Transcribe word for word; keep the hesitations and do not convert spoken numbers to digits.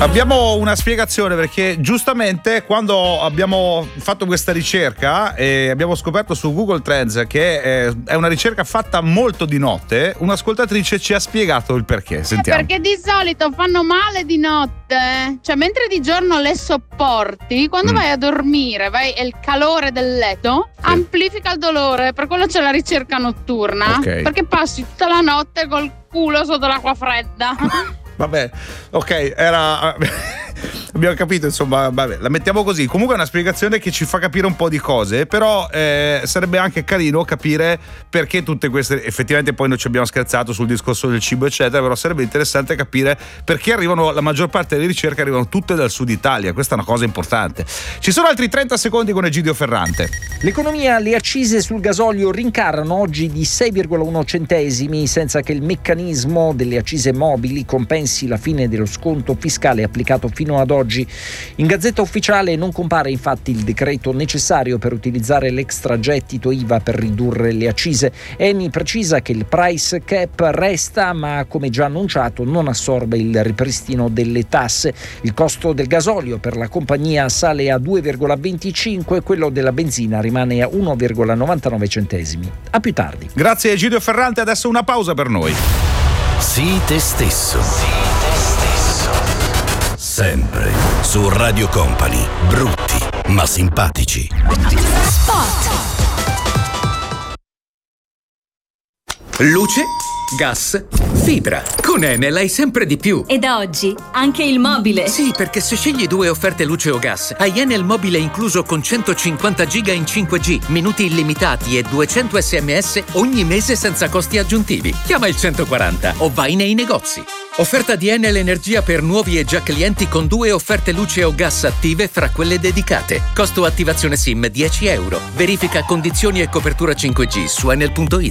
Abbiamo una spiegazione, perché giustamente quando abbiamo fatto questa ricerca e abbiamo scoperto su Google Trends che è una ricerca fatta molto di notte, un'ascoltatrice ci ha spiegato il perché. Sentiamo. Perché di solito fanno male di notte, cioè mentre di giorno le sopporti, quando mm. vai a dormire, vai è il calore del letto, sì. amplifica il dolore, per quello c'è la ricerca notturna, okay. perché passi tutta la notte col culo sotto l'acqua fredda. Vabbè, ok, era... abbiamo capito, insomma, vabbè, la mettiamo così. Comunque è una spiegazione che ci fa capire un po' di cose, però eh, sarebbe anche carino capire perché tutte queste, effettivamente poi noi ci abbiamo scherzato sul discorso del cibo eccetera, però sarebbe interessante capire perché arrivano, la maggior parte delle ricerche arrivano tutte dal sud Italia. Questa è una cosa importante. Ci sono altri trenta secondi con Egidio Ferrante. L'economia, le accise sul gasolio rincarano oggi di sei virgola uno centesimi senza che il meccanismo delle accise mobili compensi la fine dello sconto fiscale applicato fino ad oggi. In Gazzetta Ufficiale non compare infatti il decreto necessario per utilizzare l'extragettito I V A per ridurre le accise. Eni precisa che il price cap resta, ma come già annunciato non assorbe il ripristino delle tasse. Il costo del gasolio per la compagnia sale a due virgola venticinque, quello della benzina rimane a uno virgola novantanove centesimi. A più tardi. Grazie Egidio Ferrante, adesso una pausa per noi. Sii te stesso. Sii te stesso. Sempre su Radio Company. Brutti ma simpatici. Spot. Luce, gas, fibra. Con Enel hai sempre di più. E da oggi anche il mobile. Sì, perché se scegli due offerte luce o gas, hai Enel mobile incluso con centocinquanta giga in cinque G, minuti illimitati e duecento sms ogni mese senza costi aggiuntivi. Chiama il centoquaranta o vai nei negozi. Offerta di Enel Energia per nuovi e già clienti con due offerte luce o gas attive fra quelle dedicate. Costo attivazione SIM dieci euro. Verifica condizioni e copertura cinque G su enel punto it.